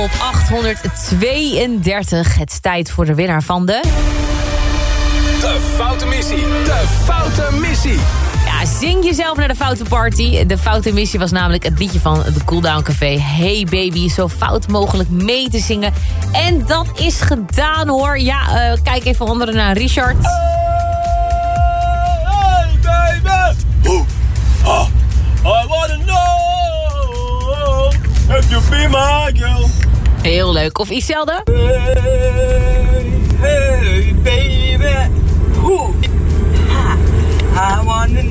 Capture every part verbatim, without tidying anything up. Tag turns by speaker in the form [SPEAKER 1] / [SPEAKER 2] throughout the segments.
[SPEAKER 1] Op achthonderdtweeëndertig. Het is tijd voor de winnaar van de...
[SPEAKER 2] De Foute Missie. De Foute Missie.
[SPEAKER 1] Ja, zing jezelf naar de Foute Party. De Foute Missie was namelijk het liedje van de Cooldown Café. Hey baby, zo fout mogelijk mee te zingen. En dat is gedaan hoor. Ja, uh, kijk even onder naar Richard.
[SPEAKER 3] Hey baby. Ooh. Oh, I wanna know if you be my girl.
[SPEAKER 1] Heel leuk. Of Iselda?
[SPEAKER 3] Hey, hey baby. Ooh. I wanna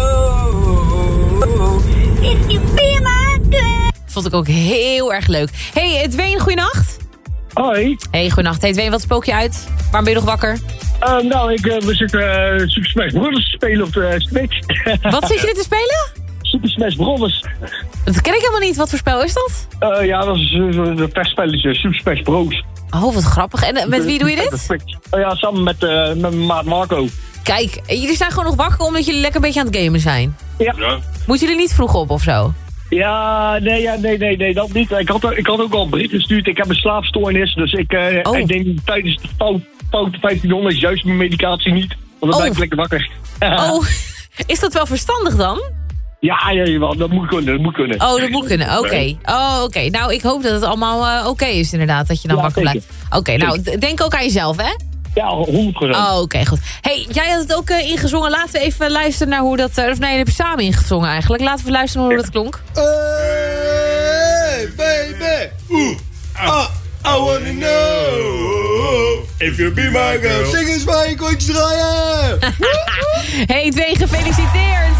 [SPEAKER 3] know if you be my girl.
[SPEAKER 1] Vond ik ook heel erg leuk. Hey, Dwayne, goeienacht.
[SPEAKER 4] Hoi.
[SPEAKER 1] Hey, goeienacht. Hey, Dwayne, wat spook je uit? Waarom ben je nog wakker?
[SPEAKER 4] Uh, nou, ik, uh, we zitten uh, Super Smash Bros. te spelen op de Switch.
[SPEAKER 1] Wat zit je dit te spelen?
[SPEAKER 4] Super Smash Bros.
[SPEAKER 1] Dat ken ik helemaal niet. Wat voor spel is dat?
[SPEAKER 4] Uh, ja, dat is uh, een vechtspelletje, Super Smash Bros.
[SPEAKER 1] Oh, wat grappig. En uh, met wie doe je dit?
[SPEAKER 4] Uh, ja, samen met, uh, met mijn maat Marco.
[SPEAKER 1] Kijk, jullie zijn gewoon nog wakker omdat jullie lekker een beetje aan het gamen zijn.
[SPEAKER 4] Ja.
[SPEAKER 3] Ja.
[SPEAKER 1] Moeten jullie niet vroeg op of zo?
[SPEAKER 4] Ja, nee, ja, nee, nee, nee, dat niet. Ik had, ik had ook al een bericht gestuurd. Ik heb een slaapstoornis, dus ik, uh,
[SPEAKER 1] Oh.
[SPEAKER 4] ik denk tijdens de fout, fout vijftienhonderd is juist mijn medicatie niet. Want dan
[SPEAKER 1] Oh.
[SPEAKER 4] blijf ik lekker wakker.
[SPEAKER 1] Oh, is dat wel verstandig dan?
[SPEAKER 4] Ja, ja, jawel, dat moet kunnen, dat moet kunnen.
[SPEAKER 1] Oh, dat moet kunnen. Oké. Okay. Oh, oké. Okay. Nou, ik hoop dat het allemaal uh, oké okay is inderdaad. Dat je dan
[SPEAKER 4] Ja,
[SPEAKER 1] wakker
[SPEAKER 4] zeker.
[SPEAKER 1] blijft. Oké, okay, nou, d- denk ook aan jezelf, hè?
[SPEAKER 4] Ja, honderd procent.
[SPEAKER 1] Oh, oké, okay, goed. Hey, jij had het ook uh, ingezongen. Laten we even luisteren naar hoe dat... Uh, of nee, je hebt het samen ingezongen eigenlijk. Laten we luisteren hoe dat klonk.
[SPEAKER 3] Hey baby. Ooh. Ah, I wanna know if you be my girl. Zing eens bij, ik iets draaien.
[SPEAKER 1] Hey, Dwayne, gefeliciteerd!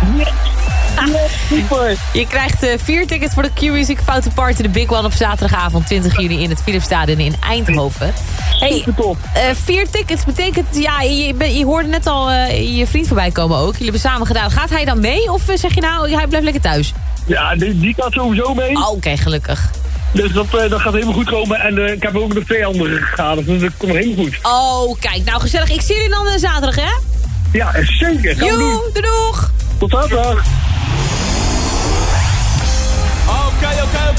[SPEAKER 4] Super.
[SPEAKER 1] Je krijgt uh, vier tickets voor de Q-Music Foute Party, de Big One, op zaterdagavond twintig juni in het Philipsstadion in Eindhoven. Hey,
[SPEAKER 4] Super top.
[SPEAKER 1] uh, vier tickets betekent, ja, je, je, je hoorde net al uh, je vriend voorbij komen ook. Jullie hebben samen gedaan. Gaat hij dan mee of uh, zeg je nou, hij blijft lekker thuis?
[SPEAKER 4] Ja, die, die gaat sowieso mee.
[SPEAKER 1] Oh, oké, okay, gelukkig.
[SPEAKER 4] Dus dat, uh, dat gaat helemaal goed komen. En uh, ik heb ook nog twee andere gegaan. Dus dat komt helemaal goed.
[SPEAKER 1] Oh, kijk, nou gezellig. Ik zie jullie dan uh, zaterdag, hè?
[SPEAKER 4] Ja, zeker. Gaan we doen.
[SPEAKER 1] Joe, doei doeg!
[SPEAKER 4] Tot zaterdag.
[SPEAKER 2] Oké, oké, oké.